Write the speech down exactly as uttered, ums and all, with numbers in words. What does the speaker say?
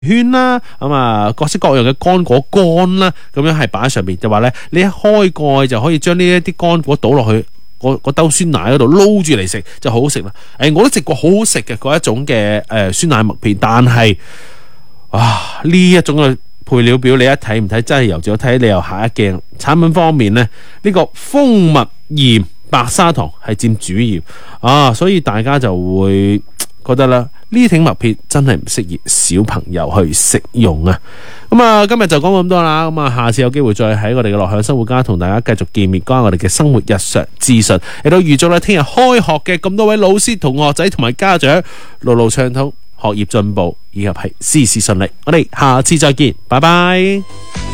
圈啦，咁啊各式各樣嘅乾果乾啦，咁樣係擺喺上面，就話咧你一開蓋就可以將呢一啲乾果倒落去個個兜酸奶嗰度撈住嚟食，就好好食啦。誒，我都食過好好食嘅嗰一種嘅誒酸奶麥片，但係啊呢一種嘅配料表你一睇唔睇真係由住我睇，你又下一鏡。產品方面咧，呢個蜂蜜鹽白砂糖係佔主要啊，所以大家就會覺得啦，呢挺麥片真係唔適宜小朋友去食用啊！咁啊，今日就講咁多啦。咁啊，下次有機會再喺我哋嘅樂享生活家同大家繼續見面，講下我哋嘅生活日常資訊。亦都預祝咧，聽日開學嘅咁多位老師、同學仔同埋家長，路路暢通，學業進步，以及係事事順利。我哋下次再見，拜拜。